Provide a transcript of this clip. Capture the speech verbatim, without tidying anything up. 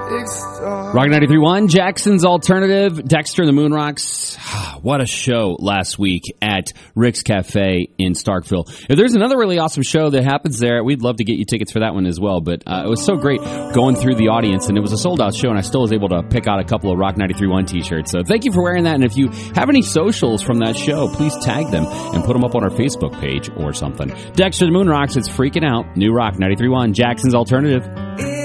Rock ninety-three point one, Jackson's Alternative, Dexter and the Moon Rocks. What a show last week at Rick's Cafe in Starkville. If there's another really awesome show that happens there, we'd love to get you tickets for that one as well. But uh, it was so great going through the audience, and it was a sold-out show, and I still was able to pick out a couple of Rock ninety-three point one t-shirts. So thank you for wearing that, and if you have any socials from that show, please tag them and put them up on our Facebook page or something. Dexter and the Moon Rocks, it's freaking out. New Rock ninety-three point one, Jackson's Alternative.